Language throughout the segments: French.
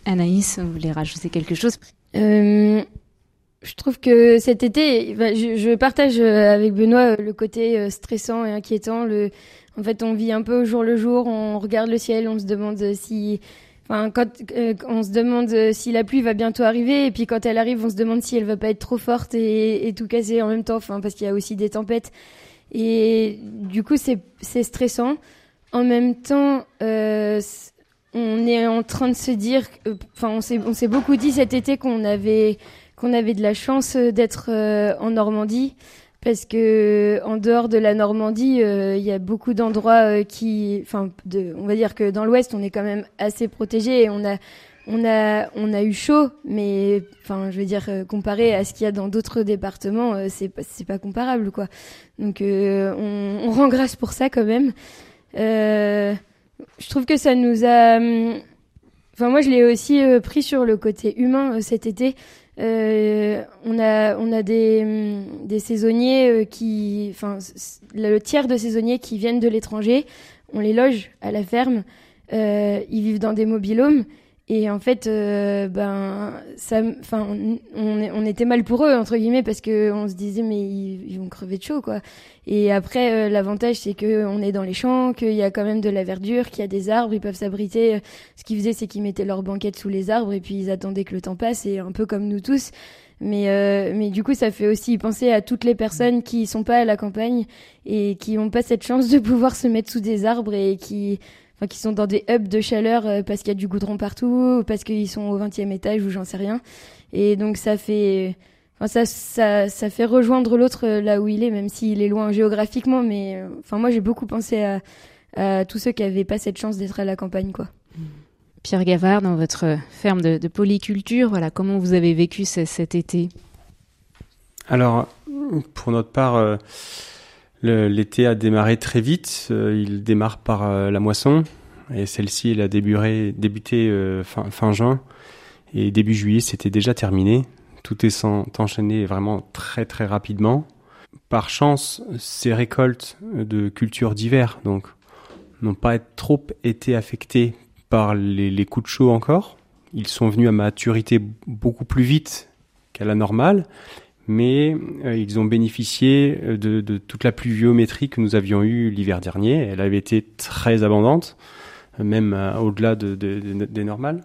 Anaïs, vous voulez rajouter quelque chose? Je trouve que cet été, je partage avec Benoît le côté stressant et inquiétant. En fait, on vit un peu au jour le jour, on regarde le ciel, on se demande on se demande si la pluie va bientôt arriver, et puis quand elle arrive, on se demande si elle va pas être trop forte et tout casser en même temps, parce qu'il y a aussi des tempêtes. Et du coup, c'est stressant. En même temps, on est en train de se dire, on s'est beaucoup dit cet été qu'on avait de la chance d'être en Normandie, parce que en dehors de la Normandie, il y a beaucoup d'endroits on va dire que dans l'Ouest, on est quand même assez protégé, et on a eu chaud, mais je veux dire, comparé à ce qu'il y a dans d'autres départements, c'est pas comparable, quoi. Donc on rend grâce pour ça quand même. Je trouve que ça nous a... moi, je l'ai aussi pris sur le côté humain cet été. On a des saisonniers le tiers de saisonniers qui viennent de l'étranger. On les loge à la ferme. Ils vivent dans des mobil-homes. Et en fait, on était mal pour eux, entre guillemets, parce que on se disait, mais ils vont crever de chaud, quoi. Et après, l'avantage, c'est que on est dans les champs, qu'il y a quand même de la verdure, qu'il y a des arbres, ils peuvent s'abriter. Ce qu'ils faisaient, c'est qu'ils mettaient leur banquette sous les arbres, et puis ils attendaient que le temps passe, et un peu comme nous tous. Mais du coup, ça fait aussi penser à toutes les personnes qui sont pas à la campagne, et qui ont pas cette chance de pouvoir se mettre sous des arbres, et qui sont dans des hubs de chaleur parce qu'il y a du goudron partout, parce qu'ils sont au 20e étage ou j'en sais rien. Et donc ça fait rejoindre l'autre là où il est, même s'il est loin géographiquement. Mais moi, j'ai beaucoup pensé à tous ceux qui avaient pas cette chance d'être à la campagne, quoi. Pierre Gavard, dans votre ferme de polyculture, voilà, comment vous avez vécu cet été? Alors, pour notre part, l'été a démarré très vite. Il démarre par la moisson, et celle-ci, elle a débuté fin juin, et début juillet, c'était déjà terminé. Tout est enchaîné vraiment très très rapidement. Par chance, ces récoltes de cultures d'hiver n'ont pas trop été affectées par les coups de chaud encore. Ils sont venus à maturité beaucoup plus vite qu'à la normale, mais ils ont bénéficié de toute la pluviométrie que nous avions eue l'hiver dernier. Elle avait été très abondante, même au-delà des normales.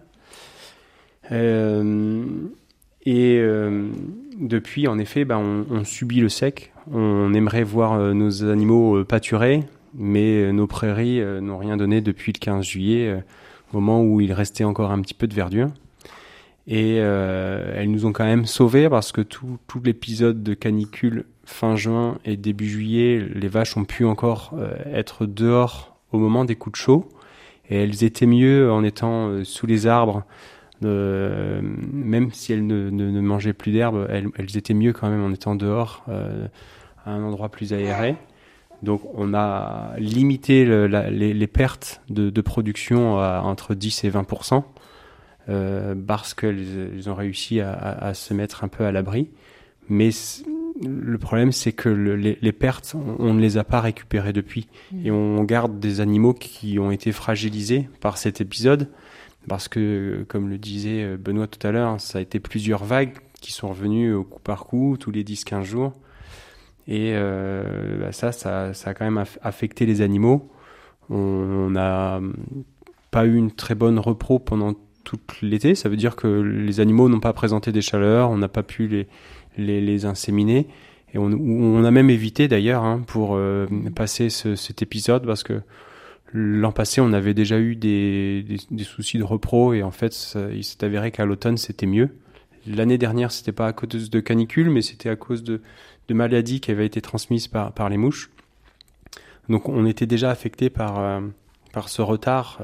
Depuis, en effet, on subit le sec. On aimerait voir nos animaux pâturer, mais nos prairies n'ont rien donné depuis le 15 juillet, au moment où il restait encore un petit peu de verdure. Et elles nous ont quand même sauvés, parce que tout l'épisode de canicule fin juin et début juillet, les vaches ont pu encore être dehors au moment des coups de chaud, et elles étaient mieux en étant sous les arbres, même si elles ne mangeaient plus d'herbe, elles étaient mieux quand même en étant dehors à un endroit plus aéré. Donc on a limité les pertes de production à entre 10 et 20%. Parce qu'ils ont réussi à se mettre un peu à l'abri. Mais le problème, c'est que les pertes, on ne les a pas récupérées depuis. Et on garde des animaux qui ont été fragilisés par cet épisode, parce que, comme le disait Benoît tout à l'heure, ça a été plusieurs vagues qui sont revenues au coup par coup, tous les 10-15 jours. Et ça a quand même affecté les animaux. On n'a pas eu une très bonne repro pendant tout l'été. Ça veut dire que les animaux n'ont pas présenté des chaleurs, on n'a pas pu les inséminer, et on a même évité d'ailleurs pour passer cet épisode, parce que l'an passé on avait déjà eu des soucis de repro, et en fait il s'est avéré qu'à l'automne c'était mieux. L'année dernière c'était pas à cause de canicule, mais c'était à cause de maladies qui avaient été transmises par les mouches. Donc on était déjà affecté par ce retard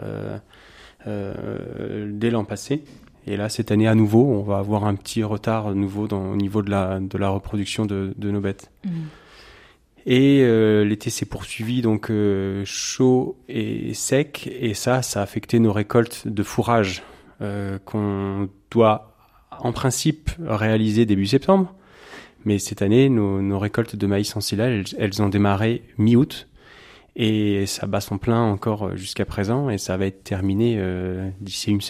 dès l'an passé. Et là, cette année, à nouveau, on va avoir un petit retard à nouveau au niveau de la reproduction de nos bêtes. Et l'été s'est poursuivi, donc chaud et sec, et ça a affecté nos récoltes de fourrage qu'on doit, en principe, réaliser début septembre. Mais cette année, nos récoltes de maïs en silage, elles ont démarré mi-août. Et ça bat son plein encore jusqu'à présent, et ça va être terminé d'ici une